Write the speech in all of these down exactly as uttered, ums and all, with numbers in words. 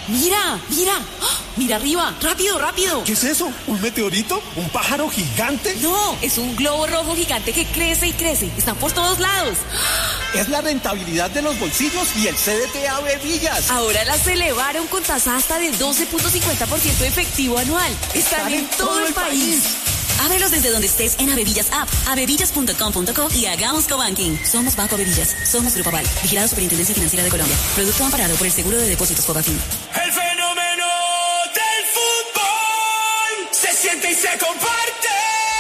Mira, mira, ¡oh! Mira arriba, rápido, rápido. ¿Qué es eso? ¿Un meteorito? ¿Un pájaro gigante? No, es un globo rojo gigante que crece y crece. Están por todos lados. Es la rentabilidad de los bolsillos y el C D T A Bevillas. Ahora las elevaron con tasa hasta de doce punto cincuenta por ciento efectivo anual. Están, Están en, en todo, todo el país. país. Ábrelos desde donde estés en Avevillas App, avevillas punto com punto co y hagamos cobanking. Somos Banco Avevillas. Somos Grupo Aval. Vigilado Superintendencia Financiera de Colombia. Producto amparado por el Seguro de Depósitos Cobafin. El fenómeno del fútbol se siente y se comparte.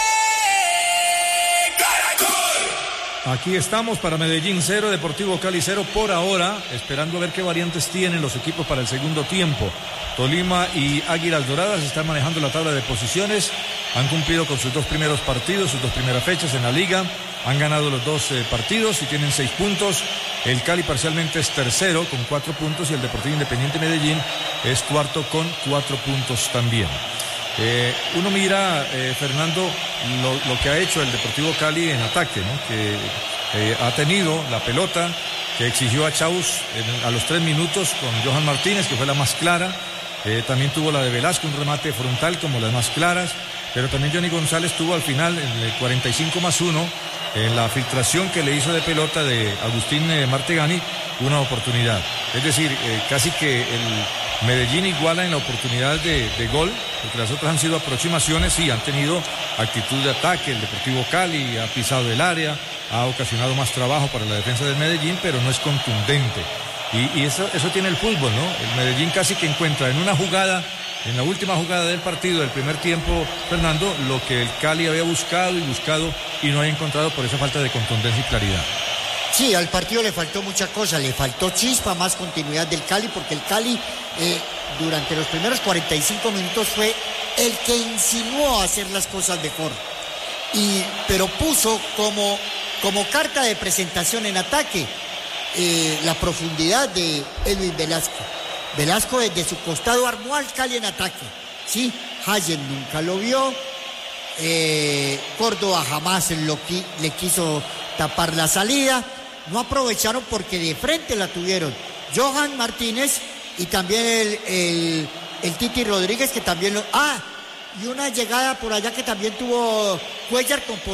Caracol. Aquí estamos para Medellín cero, Deportivo Cali cero por ahora, esperando a ver qué variantes tienen los equipos para el segundo tiempo. Tolima y Águilas Doradas están manejando la tabla de posiciones, han cumplido con sus dos primeros partidos, sus dos primeras fechas en la liga, han ganado los dos eh, partidos y tienen seis puntos. El Cali parcialmente es tercero con cuatro puntos y el Deportivo Independiente Medellín es cuarto con cuatro puntos también. Eh, uno mira, eh, Fernando, lo, lo que ha hecho el Deportivo Cali en ataque, ¿no? Que eh, ha tenido la pelota, que exigió a Chaus en, a los tres minutos con Johan Martínez, que fue la más clara. Eh, también tuvo la de Velasco, un remate frontal como las más claras, pero también Johnny González tuvo al final, en el cuarenta y cinco más uno, en la filtración que le hizo de pelota de Agustín eh, Martegani, una oportunidad. Es decir, eh, casi que el Medellín iguala en la oportunidad de, de gol, porque las otras han sido aproximaciones, sí, han tenido actitud de ataque. El Deportivo Cali ha pisado el área, ha ocasionado más trabajo para la defensa del Medellín, pero no es contundente. Y, y eso, eso tiene el fútbol, ¿no? El Medellín casi que encuentra en una jugada, en la última jugada del partido, del primer tiempo, Fernando, lo que el Cali había buscado y buscado y no había encontrado por esa falta de contundencia y claridad. Sí, al partido le faltó mucha cosa, le faltó chispa, más continuidad del Cali, porque el Cali eh, durante los primeros cuarenta y cinco minutos fue el que insinuó a hacer las cosas mejor. Y, pero puso como, como carta de presentación en ataque eh, la profundidad de Edwin Velasco. Velasco desde su costado armó al Cali en ataque, ¿sí? Hayen nunca lo vio, eh, Córdoba jamás lo qui- le quiso tapar la salida, no aprovecharon porque de frente la tuvieron Johan Martínez y también el, el, el Titi Rodríguez, que también lo... Ah, y una llegada por allá que también tuvo Cuellar con